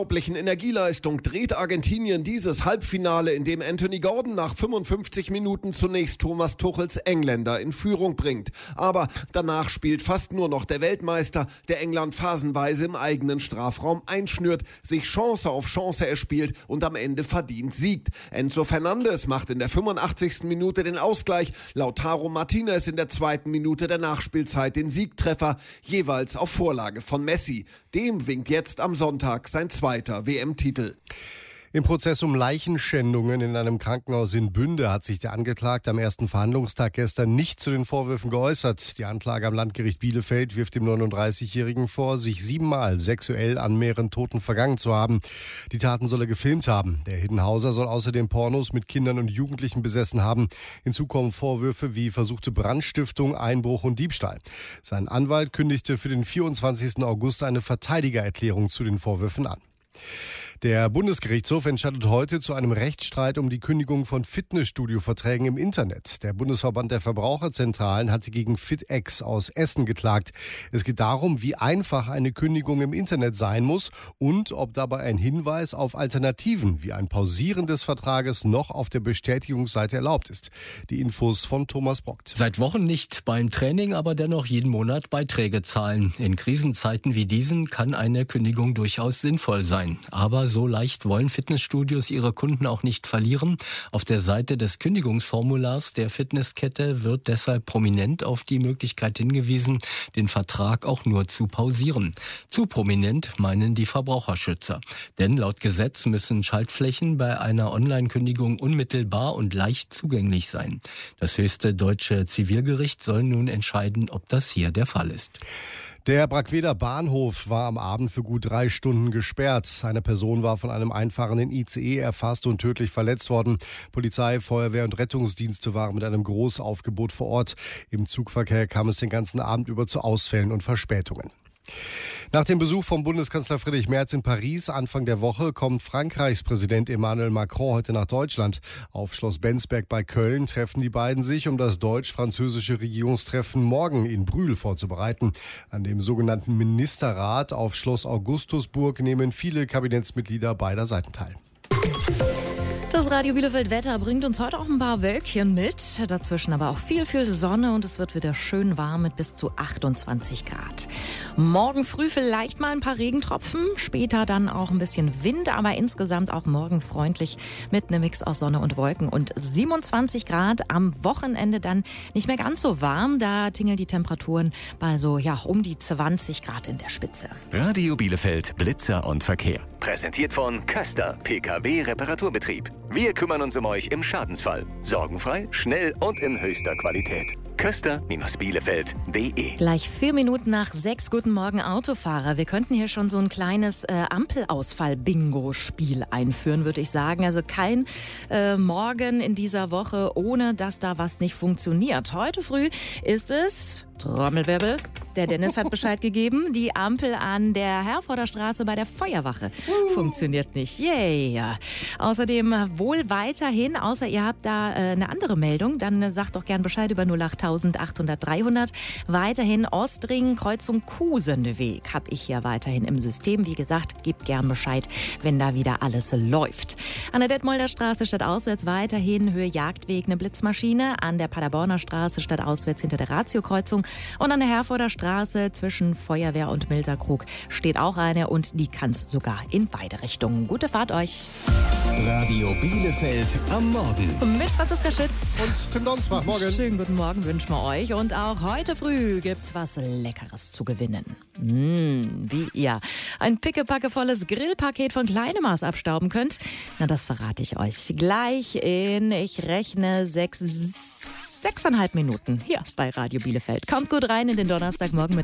unglaublichen Energieleistung dreht Argentinien dieses Halbfinale, in dem Anthony Gordon nach 55 Minuten zunächst Thomas Tuchels Engländer in Führung bringt. Aber danach spielt fast nur noch der Weltmeister, der England phasenweise im eigenen Strafraum einschnürt, sich Chance auf Chance erspielt und am Ende verdient siegt. Enzo Fernandes macht in der 85. Minute den Ausgleich, Lautaro Martinez in der 2. Minute der Nachspielzeit den Siegtreffer, jeweils auf Vorlage von Messi. Dem winkt jetzt am Sonntag sein zweiter WM-Titel. Im Prozess um Leichenschändungen in einem Krankenhaus in Bünde hat sich der Angeklagte am ersten Verhandlungstag gestern nicht zu den Vorwürfen geäußert. Die Anklage am Landgericht Bielefeld wirft dem 39-Jährigen vor, sich 7-mal sexuell an mehreren Toten vergangen zu haben. Die Taten soll er gefilmt haben. Der Hiddenhauser soll außerdem Pornos mit Kindern und Jugendlichen besessen haben. Hinzu kommen Vorwürfe wie versuchte Brandstiftung, Einbruch und Diebstahl. Sein Anwalt kündigte für den 24. August eine Verteidigererklärung zu den Vorwürfen an. Der Bundesgerichtshof entscheidet heute zu einem Rechtsstreit um die Kündigung von Fitnessstudio-Verträgen im Internet. Der Bundesverband der Verbraucherzentralen hat sie gegen FitX aus Essen geklagt. Es geht darum, wie einfach eine Kündigung im Internet sein muss und ob dabei ein Hinweis auf Alternativen wie ein Pausieren des Vertrages noch auf der Bestätigungsseite erlaubt ist. Die Infos von Thomas Brockt. Seit Wochen nicht beim Training, aber dennoch jeden Monat Beiträge zahlen. In Krisenzeiten wie diesen kann eine Kündigung durchaus sinnvoll sein. Aber so leicht wollen Fitnessstudios ihre Kunden auch nicht verlieren. Auf der Seite des Kündigungsformulars der Fitnesskette wird deshalb prominent auf die Möglichkeit hingewiesen, den Vertrag auch nur zu pausieren. Zu prominent meinen die Verbraucherschützer. Denn laut Gesetz müssen Schaltflächen bei einer Online-Kündigung unmittelbar und leicht zugänglich sein. Das höchste deutsche Zivilgericht soll nun entscheiden, ob das hier der Fall ist. Der Brackweder Bahnhof war am Abend für gut 3 Stunden gesperrt. Eine Person war von einem einfahrenden ICE erfasst und tödlich verletzt worden. Polizei, Feuerwehr und Rettungsdienste waren mit einem Großaufgebot vor Ort. Im Zugverkehr kam es den ganzen Abend über zu Ausfällen und Verspätungen. Nach dem Besuch von Bundeskanzler Friedrich Merz in Paris Anfang der Woche kommt Frankreichs Präsident Emmanuel Macron heute nach Deutschland. Auf Schloss Bensberg bei Köln treffen die beiden sich, um das deutsch-französische Regierungstreffen morgen in Brühl vorzubereiten. An dem sogenannten Ministerrat auf Schloss Augustusburg nehmen viele Kabinettsmitglieder beider Seiten teil. Das Radio Bielefeld Wetter bringt uns heute auch ein paar Wölkchen mit. Dazwischen aber auch viel Sonne und es wird wieder schön warm mit bis zu 28 Grad. Morgen früh vielleicht mal ein paar Regentropfen, später dann auch ein bisschen Wind, aber insgesamt auch morgen freundlich mit einem Mix aus Sonne und Wolken und 27 Grad. Am Wochenende dann nicht mehr ganz so warm, da tingeln die Temperaturen bei so um die 20 Grad in der Spitze. Radio Bielefeld Blitzer und Verkehr. Präsentiert von Köster PKW Reparaturbetrieb. Wir kümmern uns um euch im Schadensfall. Sorgenfrei, schnell und in höchster Qualität. Köster-Bielefeld.de. Gleich 4 Minuten nach 6. Guten Morgen, Autofahrer. Wir könnten hier schon so ein kleines Ampelausfall-Bingo-Spiel einführen, würde ich sagen. Also kein Morgen in dieser Woche, ohne dass da was nicht funktioniert. Heute früh ist es, Trommelwirbel, der Dennis hat Bescheid gegeben, die Ampel an der Herforder Straße bei der Feuerwache funktioniert nicht. Yay! Außerdem wohl weiterhin, außer ihr habt da eine andere Meldung, dann sagt doch gern Bescheid über 08000 800 300. Weiterhin Ostring, Kreuzung Kusenweg habe ich hier weiterhin im System. Wie gesagt, gebt gern Bescheid, wenn da wieder alles läuft. An der Detmolder Straße stadtauswärts weiterhin Höhe Jagdweg eine Blitzmaschine. An der Paderborner Straße stadtauswärts hinter der Ratio-Kreuzung. Und an der Herforder Straße zwischen Feuerwehr und Milserkrug steht auch eine und die kann es sogar in beide Richtungen. Gute Fahrt euch. Radio Bielefeld am Morgen. Mit Franziska Schütz. Und Tim Donsbach, morgen. Schönen guten Morgen wünschen wir euch. Und auch heute früh gibt's was Leckeres zu gewinnen. Wie ihr ein pickepackevolles Grillpaket von Kleinemaß abstauben könnt, na, das verrate ich euch gleich in, ich rechne, 6,5 Minuten hier bei Radio Bielefeld. Kommt gut rein in den Donnerstagmorgen mit